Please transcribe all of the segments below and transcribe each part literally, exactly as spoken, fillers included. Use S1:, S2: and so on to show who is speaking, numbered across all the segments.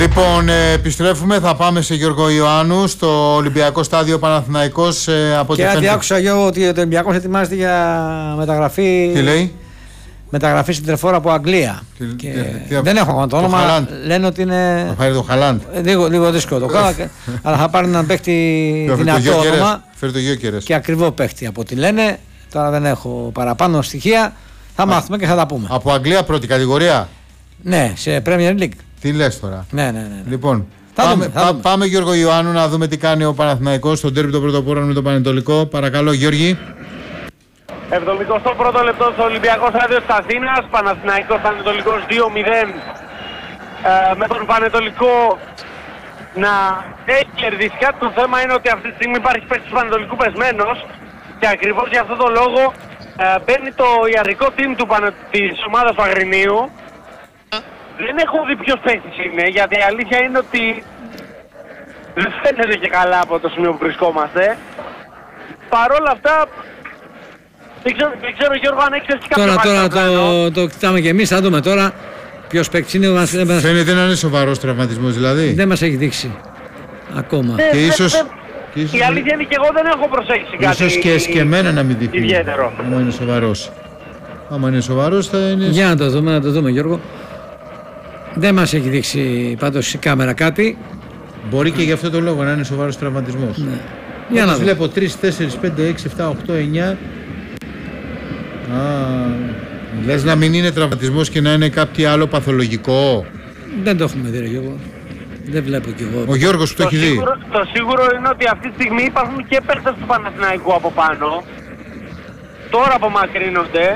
S1: Λοιπόν, ε, επιστρέφουμε, θα πάμε σε Γιώργο Ιωάννου στο Ολυμπιακό Στάδιο Παναθηναϊκός. Ε, από
S2: και κάτι άκουσα Γιώργο ότι ο Ολυμπιακός ετοιμάζεται για μεταγραφή.
S1: Τι λέει?
S2: Μεταγραφή στην τρεφόρα από Αγγλία.
S1: Τι,
S2: και
S1: τι, τι,
S2: δεν έχω ακόμα το όνομα.
S1: Χαλάντ.
S2: Λένε ότι είναι.
S1: Θα πάρει το Χαλάντ.
S2: Λίγο, λίγο δύσκολο το κάνω. Αλλά θα πάρει έναν παίχτη δυνατό όνομα.
S1: Φέρει το Γιώκερες.
S2: Και ακριβό παίχτη από ό,τι λένε. Τώρα δεν έχω παραπάνω στοιχεία. Θα μάθουμε και θα τα πούμε.
S1: Από Αγγλία πρώτη κατηγορία.
S2: Ναι, σε Premier League.
S1: Τι λες τώρα?
S2: Ναι, ναι, ναι, ναι.
S1: Λοιπόν,
S2: θα
S1: πάμε,
S2: δούμε, θα
S1: πά,
S2: δούμε.
S1: πάμε Γιώργο Ιωάννου να δούμε τι κάνει ο Παναθηναϊκός στον ντέρμπι των πρωτοπόρων με τον Πανετολικό. Παρακαλώ, Γιώργη.
S3: εβδομηκοστό πρώτο λεπτό στο Ολυμπιακό Στάδιο της Αθήνας. Παναθηναϊκός Πανετολικός δύο μηδέν. Ε, με τον Πανετολικό να έχει κερδίσει κάτι. Το θέμα είναι ότι αυτή τη στιγμή υπάρχει παίκτης του Πανετολικού πεσμένος και ακριβώς για αυτόν τον λόγο ε, μπαίνει το ιατρικό team του Πανε... της ομάδας του Αγρινίου. Δεν έχω δει ποιος παίκτης είναι, γιατί η αλήθεια είναι ότι δεν φαίνεται και καλά από το σημείο που βρισκόμαστε. Παρ' όλα αυτά, δεν ξέρω, δεν ξέρω Γιώργο αν έχεις κάποιο
S2: Τώρα, τώρα
S3: παρακαλώ.
S2: το, το κοιτάμε και εμείς, θα δούμε τώρα ποιος παίκτης είναι. Μας, δεν, μας,
S1: Φαίνεται να είναι σοβαρός τραυματισμός δηλαδή.
S2: δεν μας έχει δείξει ακόμα.
S3: Ε,
S1: Και
S3: δεν-
S1: ίσως,
S3: δεν-
S1: και ίσως,
S3: Η αλήθεια είναι και εγώ δεν έχω προσέξει κάτι
S1: ίσως και εσκεμμένα να μην δείχνει.
S3: ιδιαίτερο.
S1: Άμα είναι σοβαρός. Άμα είναι σοβαρός θα είναι.
S2: Για να το δούμε, να το δούμε Γιώργο. Δεν μας έχει δείξει πάντως η κάμερα κάτι.
S1: Μπορεί και γι' αυτό το λόγο να είναι σοβαρός τραυματισμός.
S2: Ναι. Για να δούμε.
S1: Βλέπω τρία, τέσσερα, πέντε, έξι, επτά, οκτώ, εννιά. Α, λες να μην είναι τραυματισμός και να είναι κάτι άλλο παθολογικό.
S2: Δεν το έχουμε δει ρε Γιώργο. Δεν βλέπω κι εγώ.
S1: Ο Γιώργος που το
S3: Το
S1: έχει δει.
S3: σίγουρο, το σίγουρο είναι ότι αυτή τη στιγμή υπάρχουν και παίκτες του Παναθηναϊκού από πάνω. Τώρα απομακρύνονται.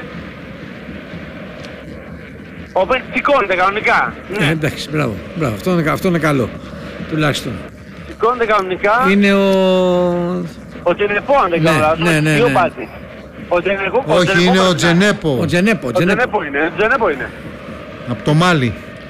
S3: Ο παίκτης σηκώνεται κανονικά.
S2: Ε,
S3: Ναι,
S2: εντάξει, μπράβο. μπράβο. Αυτό, είναι, αυτό είναι καλό. Τουλάχιστον.
S3: σηκώνεται κανονικά.
S2: Είναι ο.
S3: Ο Τζενεπό αν δεν
S2: Ναι,
S3: κάνω λάθος.
S2: ναι, ναι,
S3: Δύο
S2: ναι.
S3: πάτη. Ο Τζενεπό, ο
S1: Όχι,
S3: Τζενεπό
S1: είναι ο
S3: πρέπει να είναι.
S1: Τζενέπο.
S2: Ο Τζενέπο.
S3: Ο
S2: Τζενέπο.
S3: Τζενεπό είναι. Τζενεπό είναι.
S1: Από το Μάλι.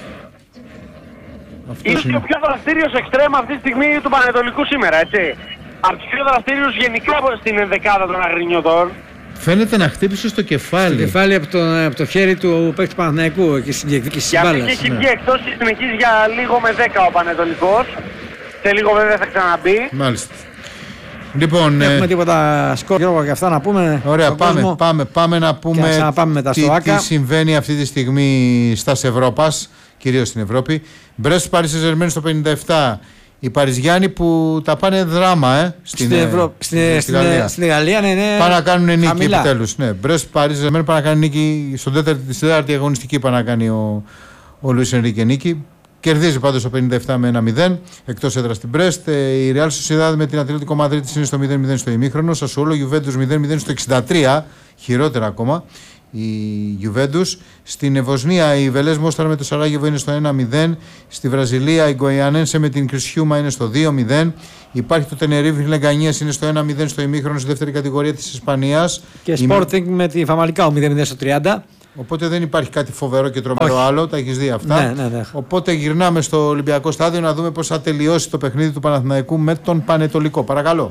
S1: Αυτός
S3: Είναι και ο
S1: είναι.
S3: πιο δραστήριος εξτρέμ αυτή τη στιγμή του Πανετολικού σήμερα, έτσι. Από τους πιο δραστήριους γενικά στην ενδεκάδα των Αγρινιωτών.
S1: Φαίνεται να χτύπησε στο
S2: Το
S1: κεφάλι.
S2: κεφάλι από το, από το χέρι του παίκτη του Παναθηναϊκού εκεί στην διεκδίκηση της
S3: Και αυτή
S2: μπάλας.
S3: και έχει
S1: ναι.
S3: βγει εκτός και συνεχίζει για λίγο με δέκα ο Πανετολικός. Σε λίγο βέβαια θα ξαναμπεί.
S1: Μάλιστα. Λοιπόν,
S2: Δεν έχουμε
S1: ε,
S2: τίποτα σκορ Γιώργο και αυτά να πούμε.
S1: ωραία,
S2: στον
S1: πάμε,
S2: κόσμο.
S1: πάμε, πάμε να πούμε
S2: ξαναπάμε μετά
S1: τι,
S2: στο Άκα.
S1: τι συμβαίνει αυτή τη στιγμή στα Ευρώπας, κυρίως στην Ευρώπη. Μπρέστ Πάρις Σεζερμέν στο πενήντα επτά. Οι Παριζιάνοι που τα πάνε δράμα, ε, στην,
S2: Στην,
S1: ε,
S2: Ευρω... στην,
S1: στη
S2: στην,
S1: Γαλλία.
S2: στην Γαλλία ναι, ναι,
S1: Πάνε να κάνουν νίκη
S2: χαμηλά.
S1: επιτέλους. Ναι. Μπρέστ Πάρις Σεζερμέν πάνε να κάνουν νίκη στον τέταρτη, στην τέταρτη αγωνιστική. Πάνε να κάνει ο, ο Λουίς Ενρίκε νίκη. Κερδίζει πάντως το πενήντα επτά με ένα μηδέν εκτός έδρας στην Μπρέστ. Η Real Sociedad με την Ατλέτικο Μαδρίτης είναι στο μηδέν μηδέν στο ημίχρονο. Σασουόλο Γιουβέντους μηδέν μηδέν στο εξήντα τρία. Χειρότερα ακόμα η Γιουβέντους. Στην Βοσνία η Βελές Μόσταρ με το Σαράγεβο είναι στο ένα μηδέν. Στη Βραζιλία η Γκοϊανένσε με την Κρισιούμα είναι στο δύο μηδέν. Υπάρχει το Τενερίβι Λεγκανίας είναι στο ένα μηδέν στο ημίχρονο στη δεύτερη κατηγορία της Ισπανίας.
S2: Και
S1: Η-
S2: Sporting με τη Φαμαλικάου μηδέν μηδέν στο τριάντα.
S1: Οπότε δεν υπάρχει κάτι φοβερό και τρομερό
S2: Όχι.
S1: άλλο, τα έχεις δει αυτά.
S2: Ναι, ναι, ναι.
S1: Οπότε γυρνάμε στο Ολυμπιακό Στάδιο να δούμε πώς θα τελειώσει το παιχνίδι του Παναθηναϊκού με τον Πανετολικό. Παρακαλώ.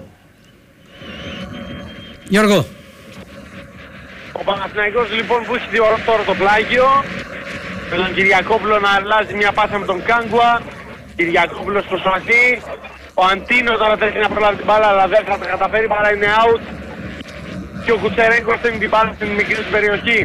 S2: Γιώργο.
S3: Ο Παναθηναϊκός λοιπόν που έχει διορθώσει τώρα το πλάγιο. Με τον Κυριακόπουλο να αλλάζει μια πάσα με τον Κάγκουα. Κυριακόπουλος προσπαθεί. Ο Αντίνο τώρα θέλει να προλάβει την μπάλα αλλά δεν θα τα καταφέρει παρά είναι out. Και ο Κουτσερέγκος στέλνει την μπάλα στην μικρή του περιοχή.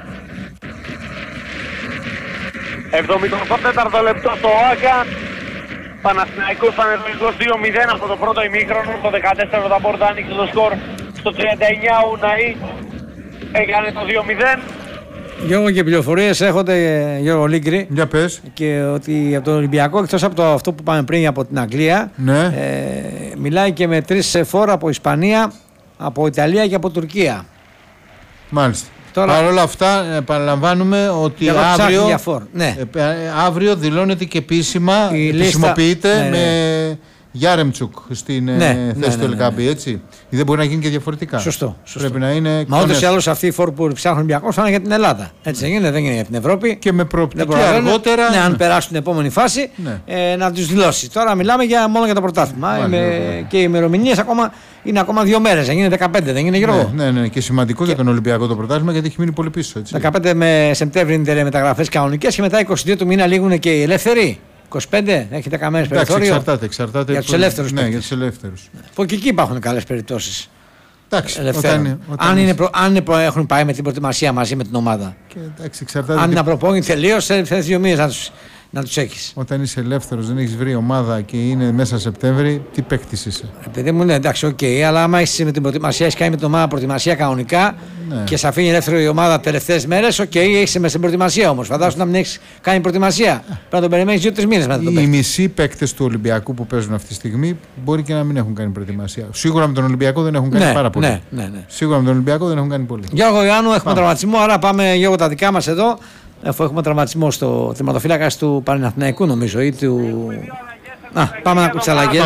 S3: εβδομήντα τέταρτο λεπτό στο ΟΑΚΑ. Παναθηναϊκός Πανετολικός δύο μηδέν από το πρώτο ημίχρονο. Το δεκατέσσερα τα πόρτα άνοιξε το σκορ. Στο τριάντα εννιά ο Ουναή έκανε το δύο μηδέν.
S2: Γιώργο και πληροφορίες έχονται Γιώργο Λίγκρη.
S1: Για πες.
S2: Και ότι από τον Ολυμπιακό, εκτός από το, αυτό που πάμε πριν από την Αγγλία,
S1: Ναι.
S2: ε, μιλάει και με τρεις φόρα από Ισπανία, από Ιταλία και από Τουρκία.
S1: Μάλιστα.
S2: Τώρα-
S1: Παρ' όλα αυτά, επαναλαμβάνουμε ότι
S2: Για να ψάχνει
S1: αύριο,
S2: για φόρ. Ναι.
S1: ε, ε, αύριο δηλώνεται και επίσημα,
S2: Η λίστα-
S1: χρησιμοποιείται
S2: ναι, ναι.
S1: με Γιάρεμτσουκ στην ε,
S2: Ναι,
S1: θέση
S2: ναι,
S1: του
S2: ναι, ναι,
S1: Ελκάμπη, έτσι. Δεν μπορεί να γίνει και διαφορετικά.
S2: Σωστό, σωστό.
S1: Πρέπει να είναι.
S2: Μα
S1: εκ των
S2: ούτως ή
S1: έσω.
S2: άλλως αυτοί οι φόροι που ψάχνουν Ολυμπιακός θα είναι για την Ελλάδα. Έτσι δεν είναι, δεν είναι για την Ευρώπη.
S1: Και με
S2: Δεν
S1: προοπτική
S2: προλαβαίνουν.
S1: αργότερα.
S2: Ναι, αν περάσουν την επόμενη φάση,
S1: Ναι.
S2: ε, να τους δηλώσει. Τώρα μιλάμε για, μόνο για το πρωτάθλημα.
S1: Μάλιστα,
S2: Είμαι-
S1: βέβαια.
S2: και οι ημερομηνίες ακόμα είναι ακόμα δύο μέρες. Δεν είναι δεκαπέντε, δεν είναι Γιώργο.
S1: Ναι, ναι, ναι, και σημαντικό για τον Ολυμπιακό το πρωτάθλημα γιατί έχει μείνει πολύ πίσω. Έτσι.
S2: δεκαπέντε με Σεπτέμβρη είναι τελεμεταγραφές κανονικές και μετά είκοσι δύο του μήνα λήγουν και οι ελεύθεροι. είκοσι πέντε, έχει δέκα μέρες περιθώριο.
S1: Εξαρτάται, εξαρτάται.
S2: Για τους ελεύθερους.
S1: Ναι, για τους ελεύθερους.
S2: Που και εκεί υπάρχουν καλές περιπτώσεις.
S1: Εντάξει, όταν, όταν
S2: αν, είναι προ, αν είναι προ, έχουν πάει με την προετοιμασία μαζί με την ομάδα.
S1: Και, εντάξει, εξαρτάται.
S2: Αν είναι απροπόγγι τελείως, θες δύο μήνες να τους, να τους έχεις.
S1: Όταν είσαι ελεύθερος, δεν έχεις βρει ομάδα και είναι μέσα Σεπτέμβρη, τι παίκτης είσαι.
S2: Επειδή μου λέει εντάξει, οκ, okay, αλλά άμα έχεις με την προετοιμασία, έχεις κάνει με την ομάδα προετοιμασία κανονικά, ναι, και σε αφήνει ελεύθερο η ομάδα τελευταίες μέρες, οκ, okay, έχεις μέσα στην προετοιμασία όμως. Φαντάσου να μην έχεις κάνει προετοιμασία. Πρέπει να τον περιμένεις δύο τρεις μήνες μετά.
S1: Οι μισοί παίκτες του Ολυμπιακού που παίζουν αυτή τη στιγμή μπορεί και να μην έχουν κάνει προετοιμασία. Σίγουρα με τον Ολυμπιακό δεν έχουν κάνει, ναι, πάρα πολύ.
S2: Ναι, ναι, ναι.
S1: Σίγουρα με τον Ολυμπιακό δεν έχουν κάνει πολύ.
S2: Γιώργο Ιωάννου, έχουμε τραυματισμό, άρα πάμε Γιώργο τα δικά μας εδώ. Αφού έχουμε τραυματισμό στο τερματοφύλακα του Παναθηναϊκού, νομίζω, ή του. Α, πάμε να ακούσουμε τις αλλαγές.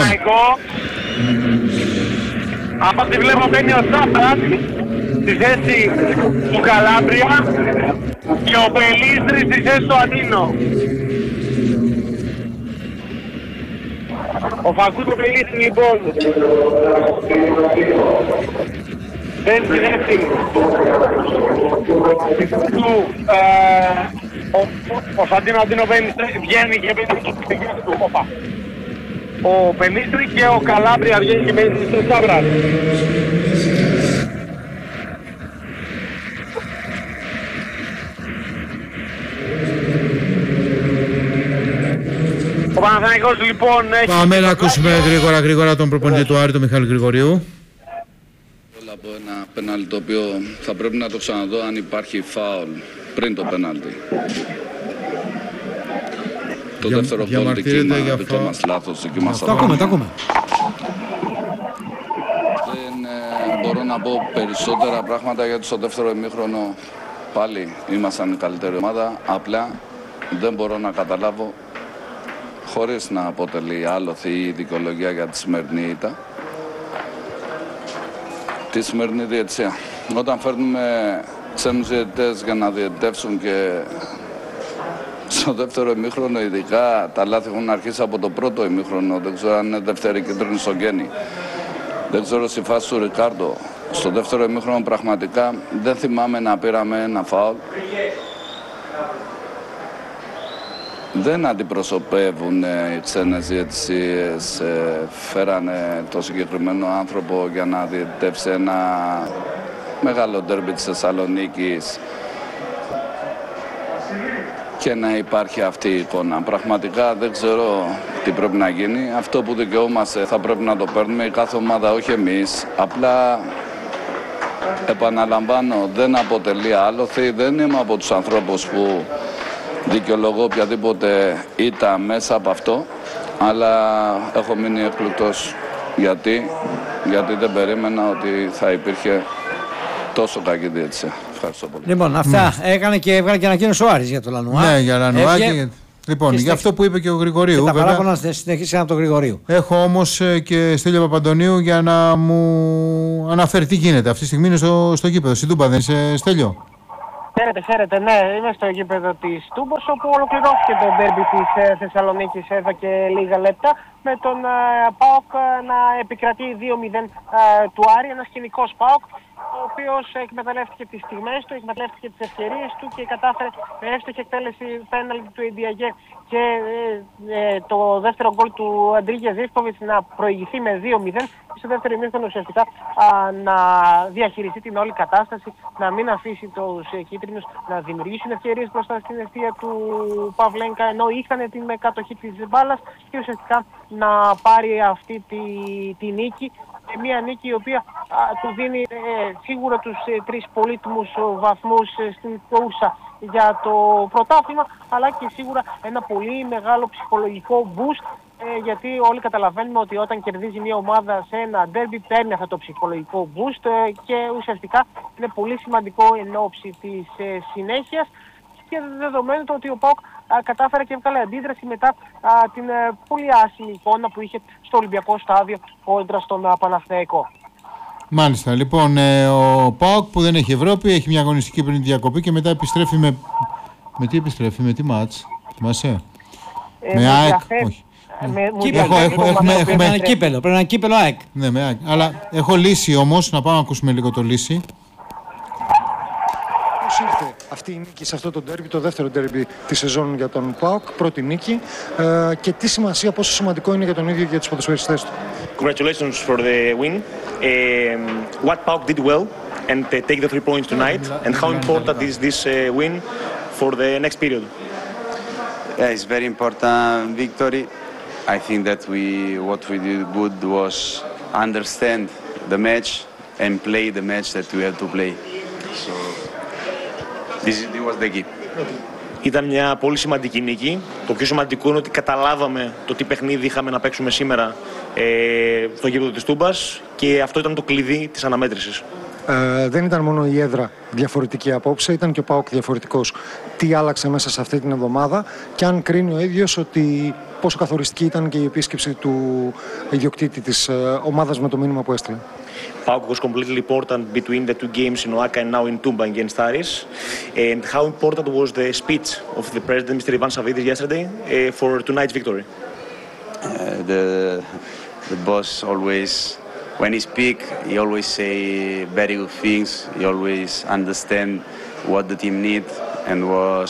S3: Από ό,τι βλέπω μπαίνει ο Σάμπρας στη θέση του Καλάμπρια και ο Πελίστρης στη θέση του Αντίνο. Ο Φακούτο Πελίστρης λοιπόν μπαίνει στη θέση του ε, ο, ο Σαντίνο Αντίνο βγαίνει και μπαίνει στη θέση του Όπα. Ο Πελίστρη και ο Καλάμπρια βγαίνει και μπαίνει στο Σάμπρας. Ο Παναθηναϊκός λοιπόν έχει...
S1: Πάμε να ακούσουμε γρήγορα γρήγορα τον προπονητή του Άρη, τον Μιχάλη Γρηγορίου.
S4: Όλα από ένα πέναλτι το οποίο θα πρέπει να το ξαναδώ αν υπάρχει φάουλ πριν το πέναλτι. Το για, δεύτερο γκολ δική μας, δικό μας λάθος, δική μας
S2: το ακούμε, το ακούμε.
S4: Δεν ε, μπορώ να πω περισσότερα πράγματα γιατί στο δεύτερο ημίχρονο πάλι ήμασταν η καλύτερη ομάδα. Απλά δεν μπορώ να καταλάβω, χωρίς να αποτελεί άλοθη η δικαιολογία για τη σημερινή ήττα, τη σημερινή διαιτησία. Όταν φέρνουμε ξένους διαιτητές για να διαιτητεύσουν και στο δεύτερο ημίχρονο, ειδικά τα λάθη έχουν αρχίσει από το πρώτο ημίχρονο. Δεν ξέρω αν είναι δεύτερη κίτρινη στο Γκένι. Δεν ξέρω στη φάση του Ρικάρντο. Στο δεύτερο ημίχρονο πραγματικά δεν θυμάμαι να πήραμε ένα φάουλ. Δεν αντιπροσωπεύουν οι ξένες διαιτησίες. Φέρανε το συγκεκριμένο άνθρωπο για να διαιτητεύσει ένα μεγάλο ντέρμπι της Θεσσαλονίκης και να υπάρχει αυτή η εικόνα. Πραγματικά δεν ξέρω τι πρέπει να γίνει. Αυτό που δικαιούμαστε θα πρέπει να το παίρνουμε η κάθε ομάδα, όχι εμείς. Απλά επαναλαμβάνω, δεν αποτελεί άλοθη. Δεν είμαι από τους ανθρώπους που δικαιολογώ οποιαδήποτε ήττα μέσα από αυτό. Αλλά έχω μείνει εκπληκτός. Γιατί, γιατί δεν περίμενα ότι θα υπήρχε τόσο κακή διαιτησία. Ευχαριστώ πολύ.
S2: Λοιπόν, αυτά mm. έκανε και έβγαλε και ανακοίνωση ο Άρης για το Λανουά.
S1: Ναι, για Λανουά. Έβγε... Και... Λοιπόν, για αυτό που είπε και ο Γρηγορίου.
S2: Και τα παράπονα να συνεχίσει από τον Γρηγορίου.
S1: Έχω όμως και Στέλιο Παπαντονίου για να μου αναφέρει τι γίνεται. Αυτή τη στιγμή είναι στο, στο γήπεδο. Στην Τούμπα δεν είσαι, Στέλιο?
S3: Χαίρετε, χαίρετε, ναι, είμαι στο γήπεδο της Τούμπος όπου ολοκληρώθηκε το ντέρμπι της ε, Θεσσαλονίκης εδώ και λίγα λεπτά με τον ε, ΠΑΟΚ να επικρατεί δύο μηδέν ε, του Άρη, ένας κοινικός ΠΑΟΚ ο οποίος εκμεταλλεύτηκε τις στιγμές του, εκμεταλλεύτηκε τις ευκαιρίες του και κατάφερε με εύστοχη εκτέλεση πέναλτι του Ιντιαγέ και ε, ε, το δεύτερο γκολ του Αντρίγια Ζίβκοβιτς να προηγηθεί με δύο μηδέν και στο δεύτερο ημίχρονο ουσιαστικά α, να διαχειριστεί την όλη κατάσταση, να μην αφήσει τους ε, κίτρινους να δημιουργήσουν ευκαιρίες μπροστά στην ευθεία του Παυλένκα ενώ είχαν την κατοχή της μπάλας και ουσιαστικά να πάρει αυτή τη, τη νίκη. Μια νίκη η οποία α, του δίνει ε, σίγουρα τους ε, τρεις πολύτιμους βαθμούς ε, στην κούσα για το πρωτάθλημα, αλλά και σίγουρα ένα πολύ μεγάλο ψυχολογικό boost, ε, γιατί όλοι καταλαβαίνουμε ότι όταν κερδίζει μια ομάδα σε ένα ντέρμπι παίρνει αυτό το ψυχολογικό boost ε, και ουσιαστικά είναι πολύ σημαντικό εν ώψη της ε, συνέχειας και δεδομένου το ότι ο ΠΑΟΚ κατάφερε και έβγαλε αντίδραση μετά α, την ε, πολύ άσχημη εικόνα που είχε στο Ολυμπιακό στάδιο κόντρα στον α, Παναθηναϊκό.
S1: Μάλιστα, λοιπόν, ε, ο ΠΑΟΚ που δεν έχει Ευρώπη έχει μια αγωνιστική πριν τη διακοπή και μετά επιστρέφει με. Με τι επιστρέφει, με τι μάτς, θυμάσαι?
S3: Ε,
S1: με ΑΕΚ, όχι.
S2: Πρέπει ένα κύπελο, πρέπει ένα κύπελο ΑΕΚ.
S1: Ναι, με ΑΕΚ. Αλλά έχω λύση όμως, να πάμε να ακούσουμε λίγο το λύση.
S5: αυτή η νίκη σε αυτό το ντέρμπι, το δεύτερο ντέρμπι τη σεζόν για τον ΠΑΟΚ, πρώτη νίκη, ε, και τι σημασία, πόσο σημαντικό είναι για τον ίδιο και για τους ποδοσφαιριστές του.
S6: Congratulations for the win. Um, what PAOK did well and uh, take the three points tonight, and how important is this uh, win for the next period?
S7: Yeah, it's very important victory. I think that we what we did good was understand the match and play the match that we had to play. So this, this was the key.
S6: Ήταν μια πολύ σημαντική νίκη. Το πιο σημαντικό είναι ότι καταλάβαμε το τι παιχνίδι είχαμε να παίξουμε σήμερα ε, στο γήπεδο της Τούμπας, και αυτό ήταν το κλειδί της αναμέτρησης.
S5: Ε, δεν ήταν μόνο η έδρα διαφορετική απόψε, ήταν και ο ΠΑΟΚ διαφορετικός. Τι άλλαξε μέσα σε αυτή την εβδομάδα, και αν κρίνει ο ίδιος ότι πόσο καθοριστική ήταν και η επίσκεψη του ιδιοκτήτη της ε, ομάδας με το μήνυμα που έστειλε.
S6: PAOK was completely important between the two games in Oaxaca and now in Tumba against Aris. And how important was the speech of the president, Mister Ivan Savidis, yesterday uh, for tonight's victory?
S7: Uh, the the boss always, when he speak, he always say very good things. He always understand what the team need, and was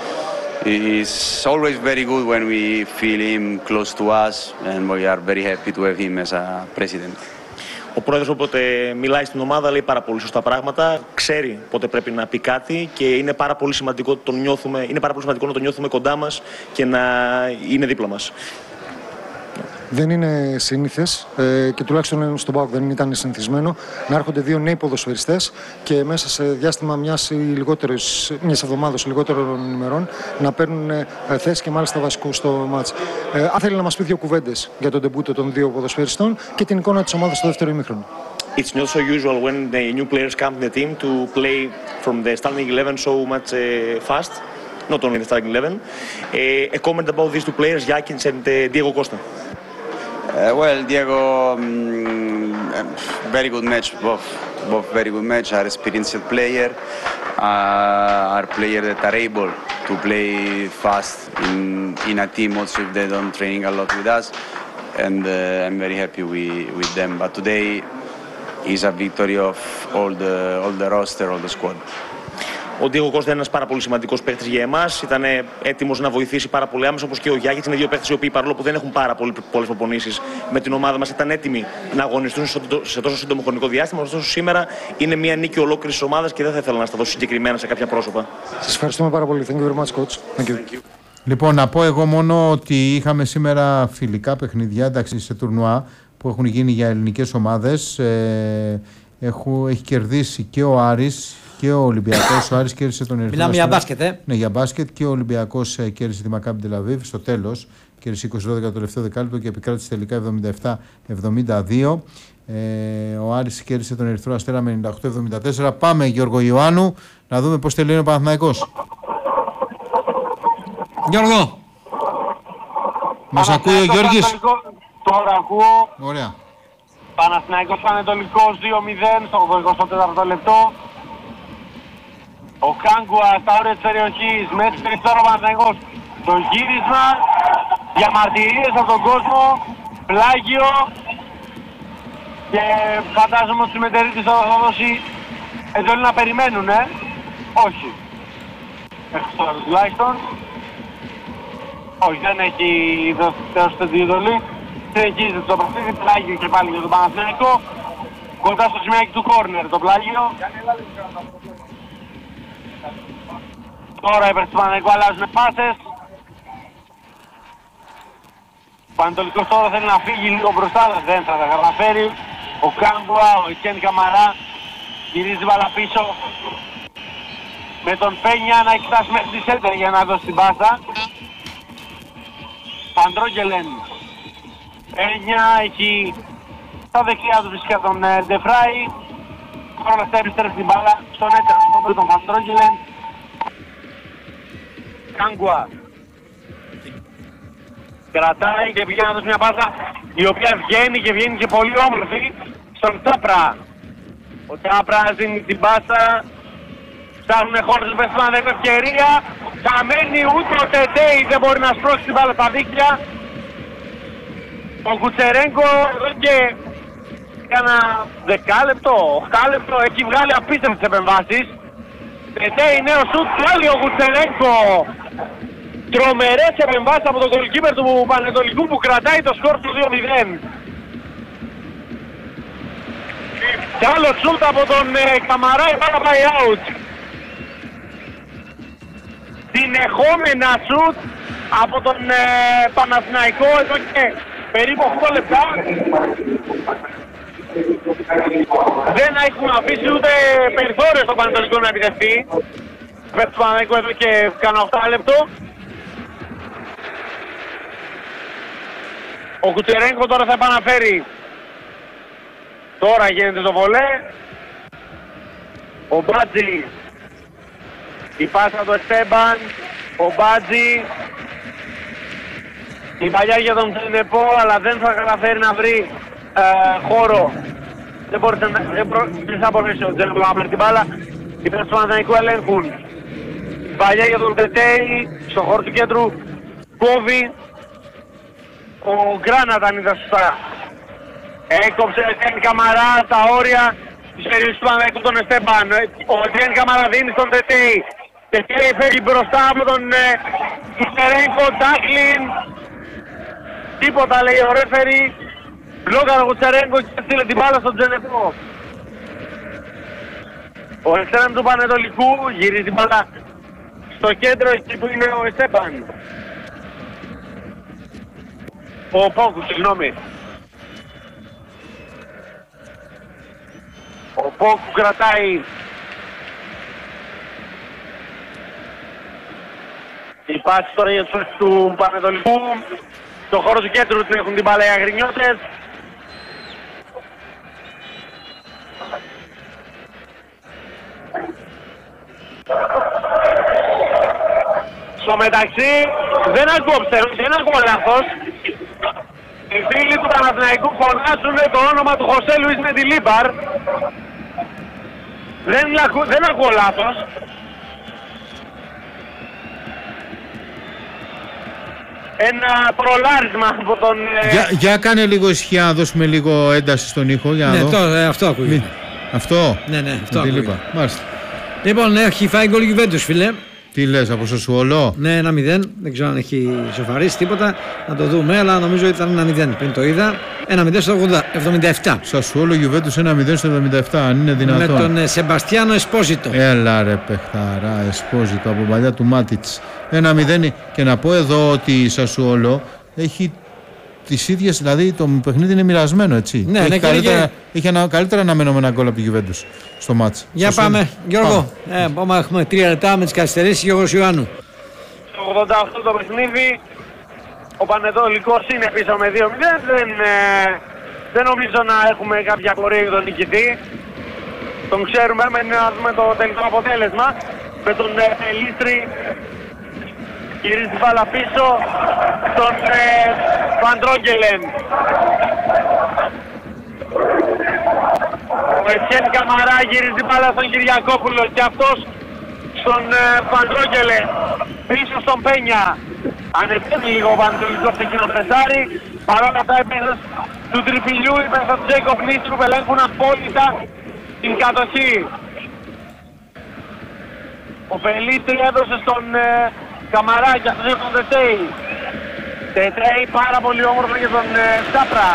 S7: is always very good when we feel him close to us, and we are very happy to have him as a president.
S6: Ο πρόεδρος όποτε μιλάει στην ομάδα λέει πάρα πολύ σωστά πράγματα, ξέρει πότε πρέπει να πει κάτι, και είναι πάρα πολύ σημαντικό, τον νιώθουμε, είναι πάρα πολύ σημαντικό να τον νιώθουμε κοντά μας και να είναι δίπλα μας.
S5: Δεν είναι συνήθες, ε, και τουλάχιστον στον ΠΑΟΚ δεν ήταν συνηθισμένο να έρχονται δύο νέοι ποδοσφαιριστές και μέσα σε διάστημα μιας, μιας εβδομάδας, λιγότερων ημερών, να παίρνουν ε, θέση και μάλιστα βασικού στο μάτς. Ε, αν θέλει να μας πει δύο κουβέντες για τον ντεμπούτο των δύο ποδοσφαιριστών και την εικόνα της ομάδας στο δεύτερο ημίχρονο.
S6: It's not so usual when the new players come to the team to play from the starting eleven so much uh, fast. Not only the starting eleven. Uh, a comment about these two players, Jakins and uh, Diego Costa.
S7: Uh, well, Diego, um, very good match, both, both very good match. Are experienced player, uh, are player that are able to play fast in in a team also if they don't training a lot with us, and uh, I'm very happy with with them. But today is a victory of all the all the roster, all the squad.
S6: Ο Diego Costa είναι ένας πάρα πολύ σημαντικός παίκτης για εμάς. Ήταν έτοιμος να βοηθήσει πάρα πολύ άμεσα, όπως και ο Γιάκητς. Είναι δύο παίκτες οι οποίοι, παρόλο που δεν έχουν πάρα πολλές προπονήσεις με την ομάδα μας, ήταν έτοιμοι να αγωνιστούν σε τόσο σύντομο χρονικό διάστημα. Ωστόσο, σήμερα είναι μια νίκη ολόκληρης της ομάδας και δεν θα ήθελα να σταθώ συγκεκριμένα σε κάποια πρόσωπα.
S5: Σας ευχαριστούμε πάρα πολύ. Thank you very much, coach. Thank you. Thank you.
S1: Λοιπόν, να πω εγώ μόνο ότι είχαμε σήμερα φιλικά παιχνίδια, εντάξει, σε τουρνουά που έχουν γίνει για ελληνικές ομάδες. Ε, έχω, έχει κερδίσει και ο Άρης και ο Ολυμπιακός. Ο Άρης κέρδισε τον Ερυθρό.
S2: Μιλάμε για μπάσκετ, ε.
S1: Ναι, για μπάσκετ, και ο Ολυμπιακός κέρδισε τη Μακάμπι Τελαβίβ στο τέλος. Κέρδισε είκοσι δώδεκα το τελευταίο δεκάλεπτο και επικράτησε τελικά εβδομήντα επτά εβδομήντα δύο. Ε, ο Άρης κέρδισε τον Ερυθρό Αστέρα με ενενήντα οκτώ εβδομήντα τέσσερα. Πάμε, Γιώργο Ιωάννου, να δούμε πώς τελειώνει ο Παναθηναϊκός.
S2: Γιώργο.
S1: Μας ακούει ο Γιώργης.
S3: Τώρα ακούω.
S1: Ωραία.
S3: Παναθηναϊκός Πανετολικός δύο μηδέν στο εικοστό τέταρτο λεπτό. Ο Κάγκουα στα όρια της περιοχής, μέσα στην τώρα ο Παναθηναϊκός. Το γύρισμα, διαμαρτυρίες από τον κόσμο, πλάγιο, και φαντάζομαι ότι οι μετερρίτες θα δώσει εντολή να περιμένουν, ε. Όχι. Μέχρι τώρα τουλάχιστον. Όχι, δεν έχει δώσει την εντολή. Συνεχίζεται το παιχνίδι, πλάγιο και πάλι για τον Παναθηναϊκό. Κοντά στο σημείο του κόρνερ το πλάγιο. Τώρα υπέρ του Παναθηναϊκού αλλάζουν πάσες. Ο Πανετολικός τώρα θέλει να φύγει λίγο μπροστά, αλλά δεν θα τα καταφέρει. Ο Κάμπουα, ο Ικέν Καμαρά γυρίζει μπάλα πίσω. Με τον Πένια να έχει φτάσει μέχρι τη σέντερ για να δώσει την πάσα. Παντρόγγελεν. Πένια έχει στα δεξιά του φυσικά τον Ντεφράι. Τώρα θα επιστρέψει την μπάλα στον έτερο στον τον Παντρόγγελεν. Κάγκουα. Κρατάει και πηγαίνει να δώσει μια πάσα η οποία βγαίνει και βγαίνει και πολύ όμορφη στον Τάπρα. Ο Τάπρα δίνει την πάσα. Ψάχνουν χώρες του Πεσμά, δεν έχει ευκαιρία. Χαμένη, ούτε ο Τεντέι δεν μπορεί να σπρώξει την μπάλα στα δίκτυα. Ο Κουτσερέγκο εδώ και κάνα δεκάλεπτο, οχτάλεπτο έχει βγάλει απίστευτες επεμβάσεις. Τετέι νέο σουτ, πάλι ο Κουτσερέγκο. Τρομερές επεμβάσεις από τον goalkeeper του Πανετολικού που κρατάει το σκορ του δύο μηδέν. Κι άλλο σουτ από τον ε, Καμαρά, η μπάλα πάει out. Συνεχόμενα σουτ από τον ε, Παναθηναϊκό εδώ και περίπου οκτώ λεπτά. Δεν έχουν αφήσει ούτε περιθώριο στο Πανετολικό να επιτευχθεί. Πέφτει του Παναθηναϊκού εδώ και κάνα οκτώ λεπτό. Ο Κουτσερέγκο τώρα θα επαναφέρει. Τώρα γίνεται το βολέ. Ο Μπάτζι. Η πάσα του Εστέμπαν. Ο Μπάτζι. Η παλιά για τον Τζενεπό, αλλά δεν θα καταφέρει να βρει ε, χώρο. Δεν μπορούσε να δεν προ... θα μπορέσει ο Τζενεπό να πάρει την μπάλα. Οι παίκτες του Παναθηναϊκού ελέγχουν. Η παλιά για τον Τετέι. Στο χώρο του κέντρου κόβει. Ο Γκράνατ αν είδα σωστά. Έκοψε την Καμαρά στα όρια της περιοχής του Παναθηναϊκού τον Εστέμπαν. Ο Τζεν Καμαρά δίνει στον Τετέι. Τετέι φεύγει μπροστά από τον Κουτσερέγκο, τάκλιν. Τίποτα λέει ο ρέφερι. Μπλόκαρε ο Κουτσερέγκο και έστειλε την μπάλα στον Τζενεπό. Ο εξτρέμ του Πανετολικού γυρίζει την μπάλα στο κέντρο εκεί που είναι ο Εστέμπαν. Ο Πόκου, συγγνώμη. Ο Πόκου κρατάει. Η πάση τώρα για τους του Πανετολικού. Στο χώρο του κέντρου του έχουν την μπάλα οι αγρινιώτες. Στο μεταξύ δεν ακούω ψεύδι, δεν ακούω λάθος. Οι φίλοι του Παναθηναϊκού φωνάζουν το όνομα του Χωσέ Λουίς Μεντιλίμπαρ. Δεν, ακού, δεν ακούω λάθος. Ένα προλάρισμα από τον...
S1: Για, για κάνε λίγο ισχυρά, δώσουμε λίγο ένταση στον ήχο. Για να
S2: ναι,
S1: δω.
S2: το, ε, αυτό ακούγεται.
S1: Αυτό.
S2: Ναι, ναι, αυτό ακούγεται.
S1: Μάλιστα.
S2: Λοιπόν, έχει φάει γκολ Γιουβέντους, φίλε.
S1: Τι λες, από Σασουόλο?
S2: Ναι, ένα μηδέν. Δεν ξέρω αν έχει σοφαρίσει τίποτα. Να το δούμε, αλλά νομίζω ήταν ένα μηδέν πριν το είδα. ένα μηδέν στο εβδομήντα επτά.
S1: Σασουόλο Γιουβέντους ένα μηδέν στο εβδομήντα επτά, αν είναι δυνατόν.
S2: Με τον ε, Σεμπαστιάνο Εσπόζιτο.
S1: Έλα ρε παιχταρά, Εσπόζιτο από παλιά του Μάτιτς. ένα μηδέν. Και να πω εδώ ότι η Σασουόλο έχει τις ίδιες, δηλαδή το παιχνίδι είναι μοιρασμένο, έτσι.
S2: Ναι,
S1: έχει,
S2: ναι,
S1: καλύτερα,
S2: και...
S1: έχει ένα, καλύτερα αναμενόμενα γκολ από τη Γιουβέντους στο μάτς.
S2: Για
S1: στο
S2: πάμε,
S1: σύνδε.
S2: Γιώργο. Πάμε. Ε, πάμε, έχουμε τρία λεπτά με τις καθυστερήσεις. Γιώργος Ιωάννου.
S3: Στο ογδόντα οκτώ το παιχνίδι, ο Πανετολικός είναι πίσω με δύο μηδέν. Δεν, ε, δεν νομίζω να έχουμε κάποια πορεία για τον νικητή. Τον ξέρουμε, μένει να δούμε το τελικό αποτέλεσμα. Με τον ε, Ελίστρη γυρίζει την μπάλα πίσω στον ε, Παντρόγγελεν. Ο Εσχέν Καμαρά γυρίζει την μπάλα στον Κυριακόπουλο και αυτός στον ε, Παντρόγγελεν. Πίσω στον Πένια. Ανεβαίνει λίγο ο Πανετολικός εκεί να πρεσάρει. Παρόλα αυτά οι παίκτες του τριπηλιού, οι παίκτες του Τζέικοπ Νίστρου ελέγχουν απόλυτα την κατοχή. Ο Πελίτρη έδωσε στον ε, Καμαρά και αυτός είναι τον Τετέι. Τετέι πάρα πολύ όμορφο για τον ε, Σάπρα.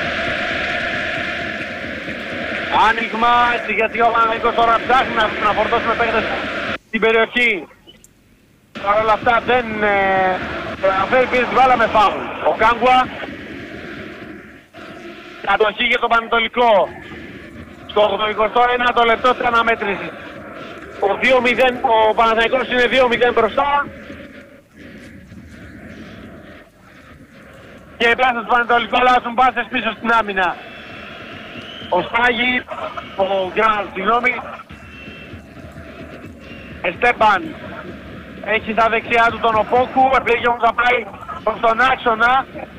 S3: Άνοιγμα έτσι γιατί ο Παναθηναϊκός τώρα ψάχνει να, να φορτώσουμε παίκτες στην περιοχή. Παρ' όλα αυτά δεν αναφέρει πήρε την μπάλα με φάουλ. Ο Κάγκουα. Κατοχή για τον Πανετολικό. Στο ογδοηκοστό ένατο λεπτό της αναμέτρησης. Ο, δύο μηδέν, ο Παναθηναϊκός είναι δύο μηδέν μπροστά. Και οι πλάσες του Πανετολικού αλλάζουν πάσες πίσω στην άμυνα. Ο Σπάγι, ο Γκραν, συγγνώμη. Εστέπαν. Έχει στα δεξιά του τον Οπόκου, επιλέγει όμως να πάει προς τον άξονα.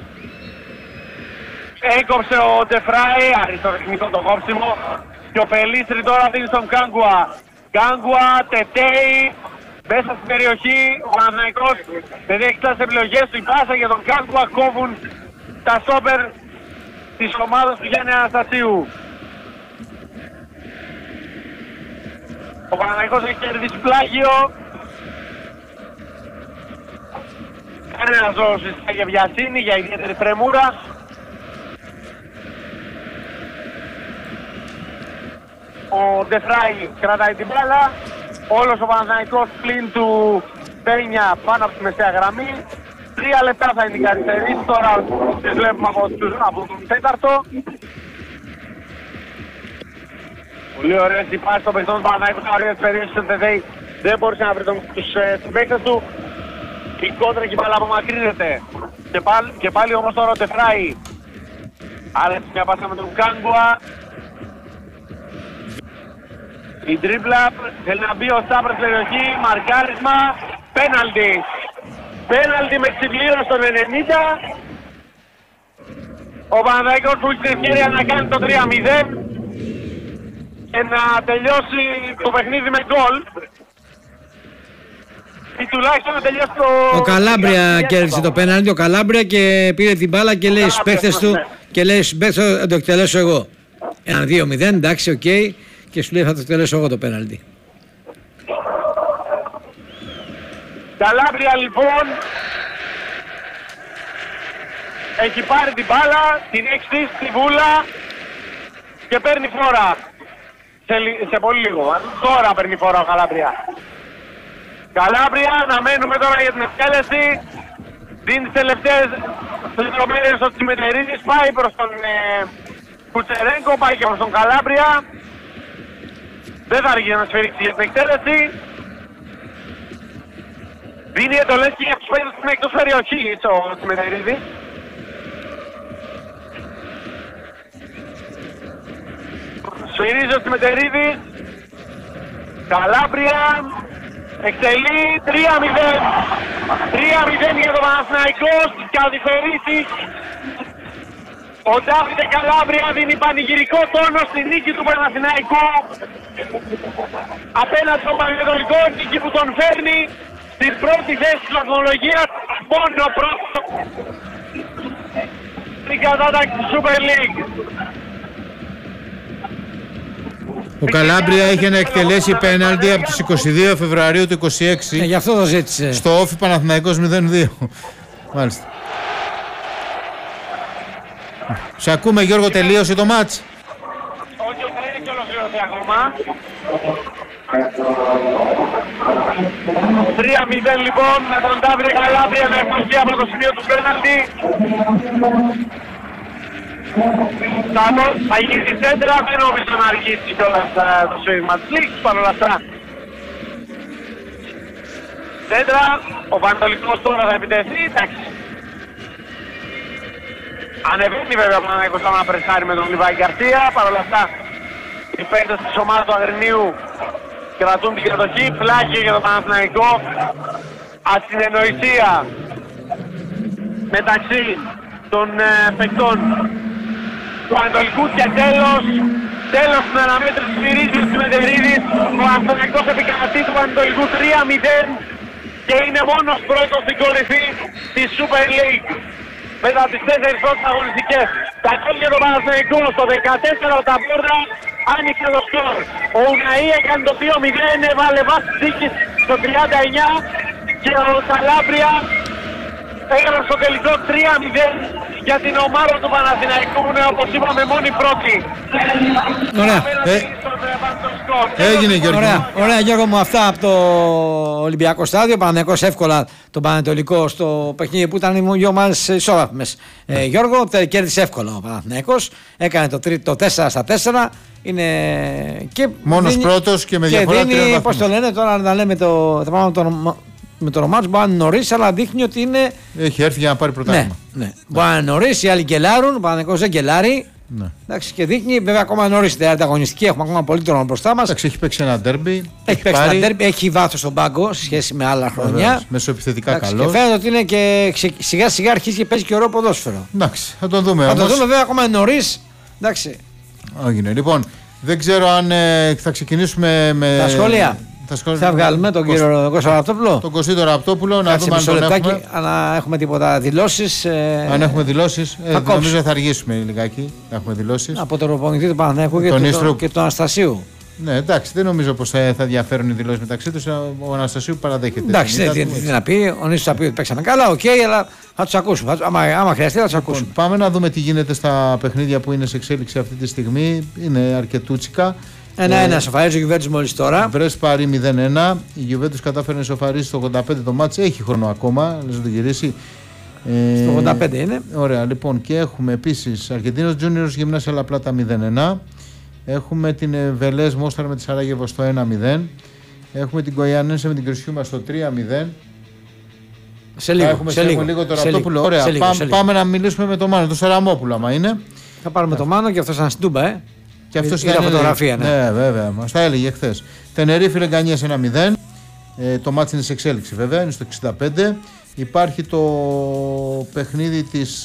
S3: Έκοψε ο Ντεφράι, άριστο ρυθμικό το κόψιμο. Και ο Πελίστρη τώρα δίνει στον Κάγκουα. Κάγκουα, Τετέι, μέσα στην περιοχή, ο Παναθηναϊκός δεν έχει τις επιλογές του, η πάσα για τον Κάγκουα, κόβουν τα στόπερ της ομάδας του Γιάννη Αναστασίου. Ο Παναθηναϊκός έχει κερδίσει πλάγιο. Κανένας λόγος για βιασύνη, για ιδιαίτερη τρεμούρα. Ο Ντεφράι κρατάει την μπάλα. Όλος ο Παναθηναϊκός πλην του Πένια πάνω από τη μεσαία γραμμή. Τρία λεπτά θα είναι η καθυστερήση, τώρα τις βλέπουμε από, τους, από τον τέταρτο. Πολύ ωραίες οι πάσεις των παιχτών του Παναθηναϊκού, τα ωραίες περιοχές του Τεδέη. Δεν μπορούσε να βρει τον, τους συμπαίκτες του. Η κόντρα και η μπάλα απομακρύνεται. Και πάλι, και πάλι όμως τώρα ο Ντεφράι. Άρεσε μια πάσα με τον Κάγκουα. Η τρίπλα θέλει να μπει ο Στάπρας στην περιοχή, μαρκάρισμα, πέναλτι. Πέναλτι με ξυπλήρα στον ενενήντα. Ο Παναθηναϊκός που έχει την ευκαιρία να κάνει το τρία μηδέν και να τελειώσει το παιχνίδι με γκολ. Ή τουλάχιστον να τελειώσει το...
S2: Ο Καλάμπρια κέρδισε το πέναλτι, ο Καλάμπρια και πήρε την μπάλα και λέει στους παίχτες του και λέει στους παίχτες του θα το εκτελέσω εγώ. Ένα δύο μηδέν, εντάξει, οκ. Okay. Και σου λέει θα το εκτελέσω εγώ το πέναλτι.
S3: Καλάμπρια λοιπόν έχει πάρει την μπάλα, την έχει στήσει στη βούλα και παίρνει φόρα. Σε, σε πολύ λίγο, τώρα παίρνει φόρα ο Καλάμπρια. Καλάμπρια, να μένουμε τώρα για την εκτέλεση. Δίνει τις τελευταίες λεπτομέρειες ο Τσιμετερίδης, πάει προς τον ε, Κουτσερέγκο, πάει και προς τον Καλάμπρια. Δεν θα αργεί να σφυρίξει για την εκτέλεση. Δίνει εντολές και για τους παίκτες που είναι εκτός περιοχής ο Τσιμετερίδης. Σφυρίζει ο Τσιμετερίδης. Καλάμπρια. Εκτελεί τρία μηδέν. τρία μηδέν για τον Παναθηναϊκό στις καθυστερήσεις. Ο Ντάφιτε Καλάμπρια δίνει πανηγυρικό τόνο στη νίκη του Παναθηναϊκού απέναντι στον Πανετολικό, νίκη που τον φέρνει στην πρώτη θέση της βαθμολογίας, μόνο πρώτο στην κατάταξη του Super League.
S1: Ο Καλάμπρια είχε να εκτελέσει πέναλτι από τις είκοσι δύο Φεβρουαρίου του είκοσι έξι.
S2: Ε, γι' αυτό το ζήτησε.
S1: Στο Όφι Παναθηναϊκός μηδέν δύο. Μάλιστα. Σε ακούμε Γιώργο, τελείωσε το μάτς?
S3: Όχι, δεν είναι και ολοκληρωθεί ακόμα. τρία μηδέν λοιπόν με τον Ντάβρη Καλάμπρια να εμπλοκεί από το σημείο του πέναλτι. Θα γίνει σέντρα, δεν νομίζω να αργήσει κιόλας το σφύριγμα της λήξης παρόλα αυτά. Σέντρα, ο Πανετολικός τώρα θα επιτεθεί, εντάξει. Ανεβαίνει βέβαια ο Παναθηναϊκός να πρεσάρει με τον Λιβάη Γκαρσία, παρόλα αυτά οι παίκτες της ομάδας του Αγρινίου κρατούν την κατοχή, πλάκι για τον Παναθηναϊκό. Ασυνεννοησία μεταξύ των ε, παικτών του Ανατολικού και τέλος, τέλος στην αναμέτρηση σφυρίζει του Μετερίδης. Ο Παναθηναϊκός επικρατεί του Ανατολικού τρία μηδέν και είναι μόνος πρώτος στην κορυφή της Super League. Μετά από τις τέσσερις πρώτες αγωνιστικές. Τα κόλλια του Παναθηναϊκού στο δεκατέσσερα τα πόρτα άνοιξε το σκορ. Ο Ουναή έκανε το δύο μηδέν, έβαλε βάση δίκης στο τριάντα εννιά και ο Καλάμπρια έγραψε στο τελικό τρία μηδέν για την ομάδα του Παναθηναϊκού που είναι, όπως είπαμε, μόνη πρώτη.
S2: Ωραία.
S1: Ε, έγινε Γιώργο.
S2: Ωραία, ωραία Γιώργο μου, αυτά από το Ολυμπιακό στάδιο. Παναθηναϊκός εύκολα τον Πανετολικό στο παιχνίδι που ήταν οι δύο ομάδες ισόρροπες. Ε, Γιώργο, κέρδισε εύκολα ο Παναθηναϊκός. Έκανε το, τρί, το τέσσερα στα τέσσερα. Είναι και
S1: μόνος
S2: δίνει,
S1: πρώτος και με διαφορά
S2: και
S1: τριών
S2: δίνει, πώς το λένε τώρα, να λέμε το, το, το, το με το Ρωμάτς μπορεί να είναι νωρίς, αλλά δείχνει ότι είναι.
S1: Έχει έρθει για να πάρει πρωτάθλημα.
S2: Ναι, ναι. Μπορεί να είναι νωρίς, οι άλλοι γκελάρουν, ο Παναθηναϊκός δεν γκελάρει.
S1: Ναι.
S2: Εντάξει, και δείχνει, βέβαια, ακόμα νωρίς την ανταγωνιστική, έχουμε ακόμα πολύ τρόπο μπροστά μας.
S1: Εντάξει, έχει παίξει ένα ντέρμπι.
S2: Έχει, έχει παίξει πάρει... ένα ντέρμπι, έχει βάθος στον πάγκο σε σχέση με άλλα χρόνια.
S1: Μεσοεπιθετικά καλό.
S2: Και φαίνεται ότι είναι και σιγά σιγά αρχίζει και παίζει και ωραίο ποδόσφαιρο.
S1: Εντάξει, θα τον δούμε.
S2: Θα
S1: όμως.
S2: το δούμε, βέβαια, ακόμα νωρίς. Εντάξει.
S1: Έγινε. Λοιπόν, δεν ξέρω αν ε, θα ξεκινήσουμε με.
S2: Τα σχόλια.
S1: Θα,
S2: θα βγάλουμε τον κύριο Κώστα Ραπτόπουλο.
S1: Τον Κωστή Ραπτόπουλο, να δούμε αν τον έχουμε.
S2: Αν έχουμε τίποτα δηλώσεις. Ε...
S1: Αν έχουμε δηλώσεις, ε, νομίζω θα αργήσουμε λιγάκι. Να έχουμε δηλώσεις.
S2: Από τον προπονητή του Παναθηναϊκού και,
S1: τον
S2: του, και του Αναστασίου.
S1: Ναι, εντάξει, δεν νομίζω πως θα, θα διαφέρουν οι δηλώσεις μεταξύ τους. Ο Αναστασίου παραδέχεται.
S2: Εντάξει, τι να πει, ο Νίσος θα πει ότι παίξαμε καλά, οκ, okay, αλλά θα τους ακούσουμε. Άμα, άμα χρειαστεί, θα τους
S1: λοιπόν,
S2: ακούσουμε.
S1: Πάμε να δούμε τι γίνεται στα παιχνίδια που είναι σε εξέλιξη αυτή τη στιγμή. Είναι αρκετούτσικα.
S2: Ένα-ένα, σοφαρίζει ο Γιουβέντους μόλις τώρα.
S1: Βρες πάρει μηδέν ένα. Η Γιουβέντους κατάφερε να σοφαρίσει στο ογδόντα πέντε το μάτς. Έχει χρόνο ακόμα, λες να το γυρίσει.
S2: Στο ογδόντα πέντε είναι.
S1: Ωραία, λοιπόν, και έχουμε επίσης Αργεντίνος Τζούνιορς Γυμνάσια La Plata μηδέν ένα. Έχουμε την Βελές Μόσταρ με τη Σαράγεβο στο ένα μηδέν. Έχουμε την Κοϊανένσε με την Κρυσιούμα στο τρία μηδέν.
S2: Σε λίγο,
S1: έχουμε
S2: σε λίγο,
S1: λίγο τώρα
S2: σε
S1: αυτό
S2: λίγο,
S1: που λέω. Ωραία,
S2: σε λίγο,
S1: Πά,
S2: σε λίγο.
S1: πάμε να μιλήσουμε με τον Μάνο, τον Σαραμόπουλο, άμα είναι.
S2: Θα πάρουμε τον Μάνο και αυτός ήταν στην Τούμπα, ε.
S1: Και αυτός
S2: ήταν φωτογραφία, ναι.
S1: Ναι, βέβαια, μας τα έλεγε χθες. Τενερίφη Λεγκανίας ένα μηδέν. Ε, το μάτς είναι σε εξέλιξη, βέβαια, είναι στο εξήντα πέντε. Υπάρχει το παιχνίδι της.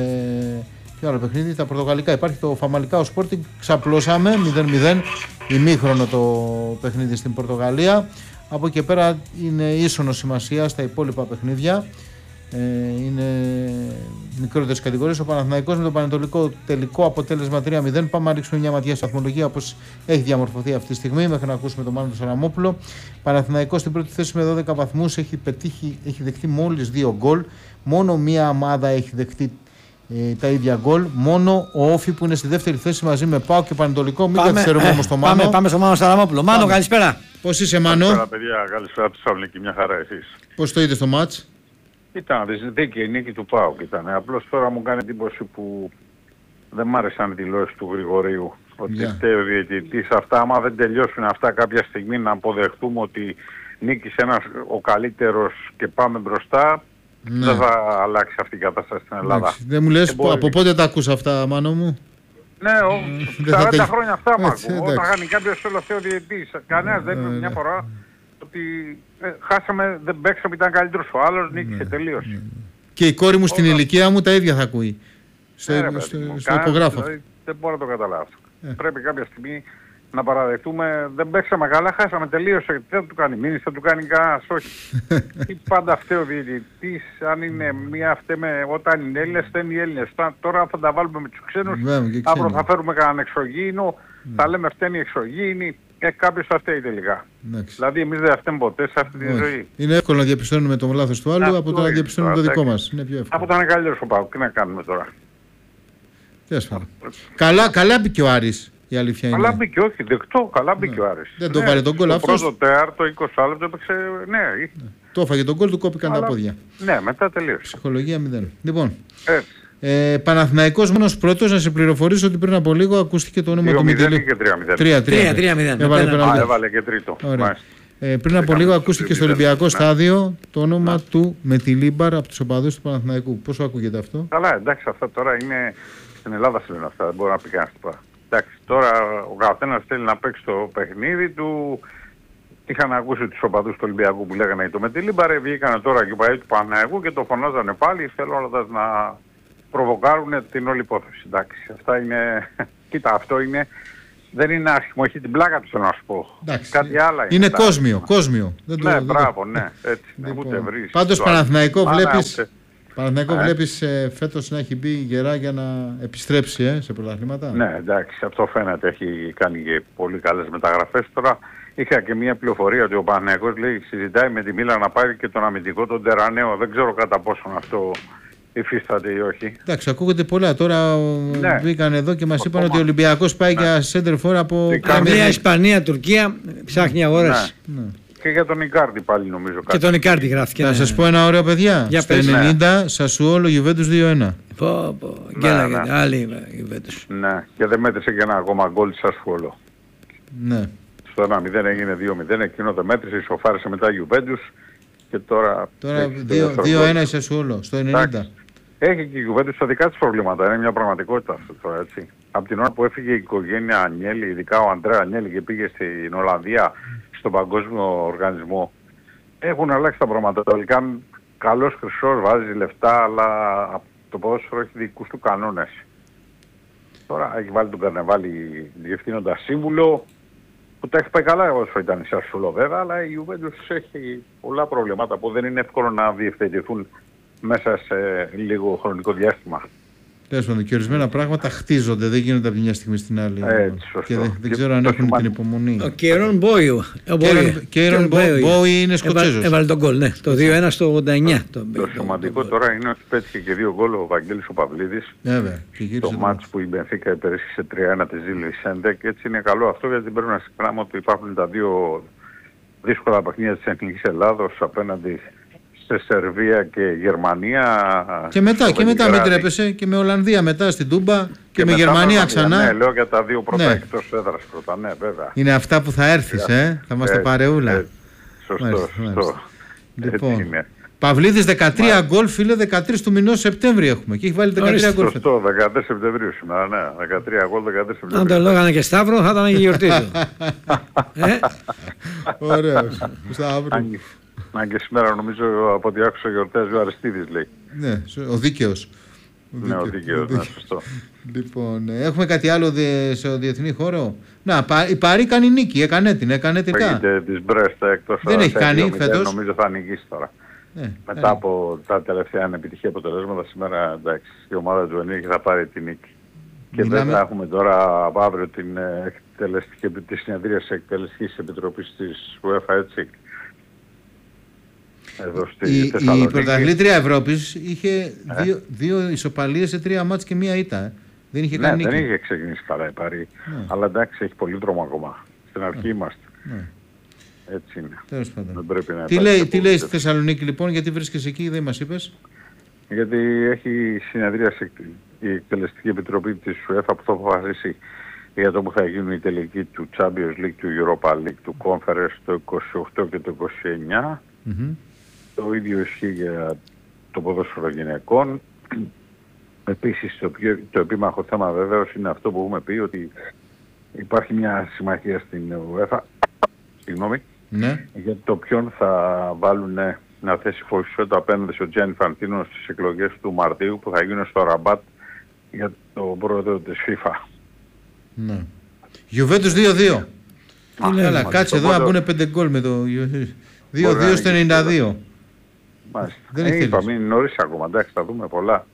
S1: Ε, ποιο άλλο παιχνίδι, τα πορτογαλικά. Υπάρχει το Φαμαλικά ο Sporting. Ξαπλώσαμε μηδέν μηδέν ημίχρονο το παιχνίδι στην Πορτογαλία. Από εκεί πέρα είναι ίσονο σημασία στα υπόλοιπα παιχνίδια. Ε, είναι μικρότερες κατηγορίες. Ο Παναθηναϊκός με το Πανετολικό τελικό αποτέλεσμα τρία μηδέν. Πάμε να ρίξουμε μια ματιά στη βαθμολογία όπως έχει διαμορφωθεί αυτή τη στιγμή μέχρι να ακούσουμε τον Μάνο τον Σαραμόπουλο. Παναθηναϊκός στην πρώτη θέση με δώδεκα βαθμούς, έχει, πετύχει, έχει δεχτεί μόλις δύο γκολ. Μόνο μία ομάδα έχει δεχτεί ε, τα ίδια γκολ. Μόνο ο Όφι που είναι στη δεύτερη θέση μαζί με ΠΑΟΚ και Πανετολικό. Μην καθυστερούμε όμως το Μάνο.
S2: Πάμε, πάμε στο Μάνο Σαραμόπουλο. Μάνο, πάμε. Καλησπέρα.
S1: Πώς είσαι, Μάνο?
S8: Καλησπέρα, παιδιά. Καλησπέρα από Θεσσαλονίκη. Μια χαρά εσείς?
S1: Πώς το είδες το μάτς?
S8: Ήταν δίκαιη νίκη του ΠΑΟΚ. Ήταν. Απλώς τώρα μου κάνει εντύπωση που δεν μ' άρεσαν οι δηλώσεις του Γρηγορίου. Ότι
S1: Yeah.
S8: φταίει ο διαιτητής. Αυτά, άμα δεν τελειώσουν αυτά κάποια στιγμή, να αποδεχτούμε ότι νίκησε ένας ο καλύτερος και πάμε μπροστά,
S1: Ναι.
S8: δεν θα αλλάξει αυτή η κατάσταση στην Ελλάδα.
S1: Εντάξει, δεν μου λες
S8: μπορεί...
S1: από πότε τα ακούς αυτά, Μάνο μου?
S8: Ναι, ο,
S1: δεν θα
S8: σαράντα
S1: τελ-
S8: χρόνια αυτά μου
S1: Έτσι,
S8: ακούω.
S1: εντάξει.
S8: Όταν κάνει κάποιος τελευταίο διαιτητής. Κανένας δεν είπε
S1: Ναι,
S8: μια
S1: ναι.
S8: φορά ότι ε, χάσαμε, δεν παίξαμε, ήταν καλύτερος ο άλλος, νίκησε, τελείωσε.
S1: Και η κόρη μου στην
S8: Όλα.
S1: ηλικία μου τα ίδια θα ακούει. Στο,
S8: Ναι, ρε, παιδί
S1: στο,
S8: μου,
S1: στο
S8: κανένας,
S1: υπογράφω.
S8: δηλαδή, δεν μπορώ να το καταλάβω αυτό.
S1: Ε.
S8: Πρέπει κάποια στιγμή να παραδεχτούμε, δεν παίξαμε καλά, χάσαμε, τελείωσε. Τι θα του κάνει μήνυση, θα του κάνει κανένας, όχι. Τι πάντα φταίει ο διαιτητής, αν είναι μία φταίμε, όταν είναι Έλληνες, φταίνουν οι Έλληνες. Τώρα θα τα βάλουμε με τους ξένους,
S1: Βέβαια, και
S8: αύριο
S1: ξένοι.
S8: θα φέρουμε κανέναν εξωγήινο, θα λέμε φταίνει οι εξωγήινοι, και κάποιος θα φταίει τελικά.
S1: Εντάξει.
S8: Δηλαδή εμείς δεν φταίμε ποτέ σε αυτή τη
S1: Όχι.
S8: ζωή.
S1: Είναι εύκολο να διαπιστώνουμε το λάθος του άλλου
S8: Αυτό
S1: από το να
S8: είναι
S1: διαπιστώνουμε το
S8: τώρα,
S1: δικό
S8: εντάξει.
S1: μας. Είναι πιο
S8: Από
S1: εύκολο.
S8: το να είναι καλύτερος ο ΠΑΟΚ, τι να κάνουμε τώρα.
S1: Τέλος πάντων. Καλά, καλά μπήκε ο Άρης, η αλήθεια είναι.
S8: Καλά μπήκε, όχι, δεκτό, καλά μπήκε ο Άρης.
S1: Δεν το βάλε τον γκολ
S8: στο
S1: αυτός.
S8: πρώτο τέαρτο, είκοσι λεπτό έπαιξε, ναι,
S1: Το έφαγε τον γκολ, του κόπηκαν τα
S8: αλλά-
S1: πόδια.
S8: ναι, μετά τελείωσε.
S1: Ψυχολογία μηδέν. Λοιπόν,
S8: Έτσι.
S1: ε, Παναθηναϊκός μόνος πρώτος, να σε πληροφορήσω ότι πριν από λίγο ακούστηκε το όνομα
S8: δύο
S1: του
S8: μηδέν
S1: Μητυλή.
S8: και τρία μηδέν.
S1: τρία τρία.
S2: τρία μηδέν.
S1: Έβαλε
S2: Με
S1: πέναλτι.
S8: Α, έβαλε και τρίτο.
S1: Ωραία.
S8: Μάλιστα.
S1: Ε, πριν από
S8: Έκαμε
S1: λίγο
S8: το
S1: ακούστηκε στο
S8: μηδέν.
S1: Ολυμπιακό
S8: Ναι.
S1: στάδιο το όνομα του Μετιλίμπαρ από τους οπαδούς του Παναθηναϊκού. Πώς σου ακούγεται αυτό?
S8: Καλά, εντάξει, αυτά τώρα είναι στην Ελλάδα σου λένε αυτά, δεν μπορεί να πει κανένας τίποτα. Εντάξει, τώρα ο καθένας θέλει να παίξει το παιχνίδι του. Είχαν ακούσει τους οπαδούς του Ολυμπιακού που λέγανε το Μετιλίμπαρε, βγήκανε τώρα και οι οπαδοί του Παναθηναϊκού και το φωνάζανε πάλι, θέλοντας να προβοκάρουν την όλη υπόθεση. Εντάξει, αυτά είναι... Κοίτα, αυτό είναι... Δεν είναι άσχημο, έχει την πλάκα του, θέλω να σου πω.
S1: Εντάξει.
S8: Κάτι άλλα είναι.
S1: Είναι
S8: τα
S1: κόσμιο,
S8: άσχημα.
S1: κόσμιο. Δεν το-
S8: Ναι,
S1: δεν το-
S8: μπράβο, ναι, έτσι.
S1: Λοιπόν,
S8: Ούτε βρεις.
S1: πάντως
S8: το
S1: Παναθηναϊκό
S8: άλλο.
S1: βλέπεις,
S8: Ούτε-
S1: Παναθηναϊκό
S8: Ε.
S1: βλέπεις ε, φέτος να έχει μπει γερά για να επιστρέψει ε, σε πρωταθλήματα.
S8: Ναι, εντάξει, αυτό φαίνεται. Έχει κάνει και πολύ καλές μεταγραφές. Τώρα είχα και μια πληροφορία ότι ο Παναθηναϊκός λέει συζητάει με τη Μίλαν να πάρει και τον αμυντικό τον Τερανέο. Δεν ξέρω κατά πόσον αυτό υφίσταται ή όχι.
S1: Εντάξει, ακούγονται πολλά. Τώρα
S8: Ναι.
S1: μπήκαν εδώ και μας είπαν
S8: Ακόμα.
S1: ότι ο Ολυμπιακός πάει για center for από
S8: Τι
S1: Premier
S2: Αγγλία,
S1: League.
S2: Ισπανία, Τουρκία, ψάχνει αγορές.
S1: Ναι.
S8: Και για τον Ικάρντι πάλι νομίζω
S2: Και
S8: κάτι.
S2: τον Ικάρντι γράφτηκε.
S1: Να
S2: ναι.
S1: σας πω ένα ωραίο, παιδιά.
S2: Για
S1: Στο
S2: πες.
S1: ενενήντα Σασουόλο Γιουβέντους δύο ένα.
S2: Πω, πω,
S8: Ναι,
S2: γκέλαγε,
S8: ναι.
S2: άλλη Γιουβέντους.
S8: Ναι, και δεν μέτρησε και ένα ακόμα γκολ της Ασφόλο.
S1: Ναι.
S8: Στο ένα μηδέν έγινε δύο μηδέν, εκείνο δεν μέτρησε, ισοφάρισε μετά Γιουβέντους και τώρα...
S1: Τώρα
S8: έχει το
S1: δύο-
S8: δεύτερο
S1: δύο
S8: γκολ.
S1: ένα η Σασουόλο στο ενενήντα.
S8: Εντάξει. Έχει και η Γιουβέντους τα δικά της προβλήματα, είναι μια πραγματικότητα αυτό τώρα, έτσι. Από την ώρα που έφυγε η οικογένεια Ανιέλη, ειδικά ο Αντρέα Ανιέλη και πήγε στην Ολλανδία, στον παγκόσμιο οργανισμό, έχουν αλλάξει τα πράγματα. Τελικά καλός χρυσός, βάζει λεφτά, αλλά το ποδόσφαιρο έχει δικούς του κανόνες. Τώρα έχει βάλει τον Καρνεβάλη διευθύνοντα σύμβουλο, που τα έχει πάει καλά όσο ήταν η Σασσούλο βέβαια, αλλά η Juventus έχει πολλά προβλήματα που δεν είναι εύκολο να διευθετηθούν μέσα σε λίγο χρονικό διάστημα.
S1: Τέλος πάντων, και ορισμένα πράγματα χτίζονται, δεν γίνονται από τη μια στιγμή στην άλλη.
S8: Έτσι,
S1: και δεν, δεν ξέρω αν έχουν την υπομονή.
S2: Ο Κέρον Μπόιου.
S1: Κέρον Μπόιου είναι Σκοτσέζος.
S2: Έβαλε τον γκολ, ναι. Το δύο ένα στο ογδόντα εννιά.
S8: Το, το σημαντικό τώρα είναι ότι πέτυχε και δύο γκολ ο Βαγγέλης ο Παυλίδης. Το μάτς που η Μπενφίκα υπερίσχυσε τρία ένα τη Ζήλ Βισέντε, και έτσι είναι καλό αυτό, γιατί δεν πρέπει να ξεχνάμε ότι υπάρχουν τα δύο δύσκολα παιχνίδια της Εθνικής Ελλάδος απέναντι σε Σερβία και Γερμανία.
S1: Και μετά, και μετά μην τρέπεσαι, και με Ολλανδία μετά στην Τούμπα και, και με Γερμανία ξανά.
S8: Ναι, λέω για τα δύο πρώτα
S1: ναι.
S8: εκτός έδρας πρώτα, ναι, βέβαια.
S1: Είναι αυτά που θα έρθεις, ε, θα είμαστε παρεούλα.
S8: Ε, σωστό, μάλιστα, σωστό. Μάλιστα.
S1: Λοιπόν, Παυλίδης δεκατρία γκολ, φίλε, δεκατρείς του μηνός Σεπτέμβρη έχουμε και έχει βάλει δεκατρία γκολ.
S8: Σωστό, δεκατρείς Σεπτεμβρίου σήμερα, ναι, δεκατρία γκολ, δεκατρείς Σεπτεμβρίου.
S2: Αν το λόγανε και Σταύρο θα ήταν η γιορτή του.
S1: Ωραίος, Σταύρο.
S8: Αν και σήμερα νομίζω από ό,τι άκουσα γιορτάζει ο Αριστίδης, λέει.
S1: Ναι, ο δίκαιος.
S8: Ναι, ο δίκαιος, ναι, σωστό.
S1: Λοιπόν, έχουμε κάτι άλλο στο διεθνή χώρο? Να, η Παρί κάνει νίκη, έκανε την, έκανε την κα.
S8: Έχετε της Μπρέστα εκτός.
S1: Δεν έχει κάνει φέτος.
S8: Νομίζω θα νικήσει τώρα. Ναι, μετά ναι. από τα τελευταία ανεπιτυχή αποτελέσματα, σήμερα εντάξει, η ομάδα του Ενίκη θα πάρει την νίκη. Και Μιλάμε... δεν θα έχουμε τώρα από αύριο την εκτελεστική, τη συνεδρία της Εκτελεστικής Επιτροπής της UEFA, έτσι. Εδώ στη
S1: η, η πρωταθλήτρια Ευρώπης είχε ε. δύο, δύο ισοπαλίες σε τρία μάτς και μία ήττα. Ε. Δεν είχε
S8: ναι,
S1: κάνει
S8: δεν
S1: νίκη.
S8: είχε ξεκινήσει καλά η Παρί. Ναι. Αλλά εντάξει, έχει πολύ δρόμο ακόμα. Στην αρχή ναι. είμαστε. Ναι. Έτσι είναι.
S1: Τέλος πάντων.
S8: Δεν πρέπει να
S1: τι λέει, τι λέει στη Θεσσαλονίκη λοιπόν, γιατί βρίσκεσαι εκεί, δεν μας είπες?
S8: Γιατί έχει συνεδρίαση η Εκτελεστική Επιτροπή της UEFA που θα αποφασίσει για το που θα γίνουν η τελική του Champions League, του Europa League, του Conference το είκοσι οκτώ και το είκοσι εννιά. Mm-hmm. Το ίδιο ισχύει για το ποδόσφαιρο γυναικών. Επίσης το, πιο, το επίμαχο θέμα βέβαιως είναι αυτό που έχουμε πει, ότι υπάρχει μια συμμαχία στην UEFA, συγγνώμη,
S1: ναι.
S8: για το ποιον θα βάλουν να θέσει φωτισότητα απέναντι στο Τζιάννι Φαντίνο στις εκλογές του Μαρτίου που θα γίνουν στο Ραμπάτ για τον πρόεδρο της FIFA.
S1: Ναι. Juventus δύο δύο. Καλά, κάτσε εδώ να μπουν πέντε γκολ με το δύο δύο στο ενενήντα δύο.
S8: Μάλιστα. Δεν ε, είπαμε, είναι νωρίς ακόμα, εντάξει, θα δούμε πολλά.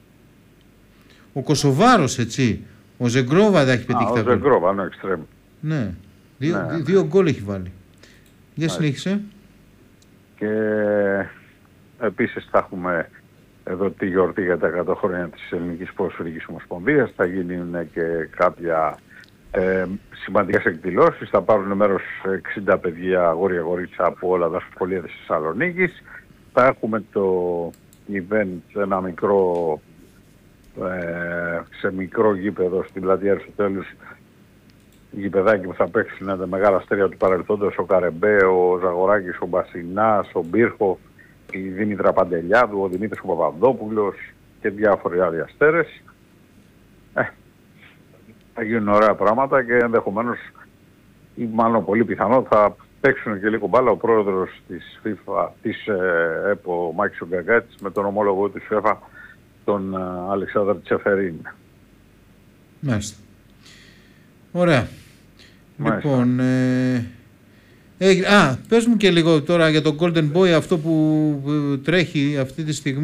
S1: Ο Κωσοβάρος, έτσι, ο Ζεγκρόβα θα έχει πετύχει τα γκολ.
S8: Ο Ζεγκρόβα, ναι, εξτρέμ.
S1: Ναι, δύο, ναι, ναι. δύο γκολ έχει βάλει. Για συνέχισε.
S8: Και επίσης θα έχουμε εδώ τη γιορτή για τα εκατό χρόνια της Ελληνικής Ποδοσφαιρικής Ομοσπονδίας. Θα γίνουν και κάποια ε, σημαντικές εκδηλώσεις. Θα πάρουν μέρος εξήντα παιδιά, αγόρια, κορίτσια από όλα τα σχολεία της Θεσσαλονίκης. Θα έχουμε το event, ένα μικρό, ε, σε μικρό γήπεδο στην πλατεία Αριστοτέλους, γηπεδάκι που θα παίξουν τα μεγάλα αστέρια του παρελθόντος, ο Καρεμπέ, ο Ζαγοράκης, ο Μπασινάς, ο Μπίρχο, η Δήμητρα Παντελιάδου, ο Δημήτρης ο Παπαδόπουλος και διάφοροι άλλοι αστέρες. Ε, θα γίνουν ωραία πράγματα και ενδεχομένως, ή μάλλον πολύ πιθανό, θα παίξουν και λίγο μπάλα ο πρόεδρος της FIFA, της ε, ΕΠΟ, ο Μάκης Γκαγκάτης, με τον ομόλογο της UEFA, τον ε, Αλεξάνδρ Τσεφερίν.
S1: Μάλιστα. Ωραία. Μάλιστα. Λοιπόν, ε, ε, α, πες μου και λίγο τώρα για τον Golden Boy, αυτό που τρέχει αυτή τη στιγμή.